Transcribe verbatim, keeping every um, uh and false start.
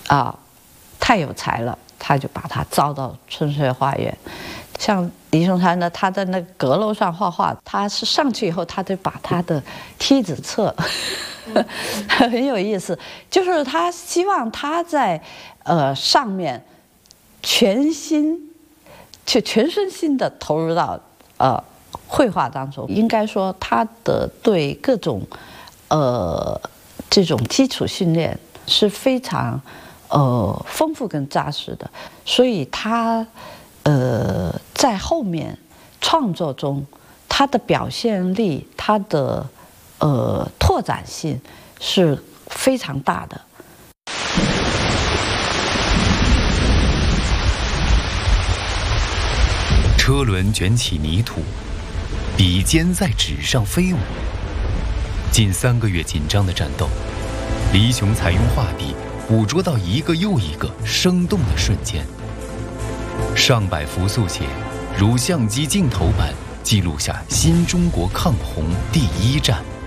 啊太有才了，他就把他招到春水花园。像李松山呢，他在那个阁楼上画画，他是上去以后，他得把他的梯子撤，很有意思。就是他希望他在呃上面全心，就全身心的投入到呃绘画当中。应该说，他的对各种呃这种基础训练是非常呃丰富跟扎实的，所以他。呃，在后面创作中，它的表现力、它的呃拓展性是非常大的。 车轮卷起泥土，笔尖在纸上飞舞。近三个月紧张的战斗，黎雄采用画笔捕捉到一个又一个生动的瞬间。上百幅速写，如相机镜头般记录下新中国抗洪第一战。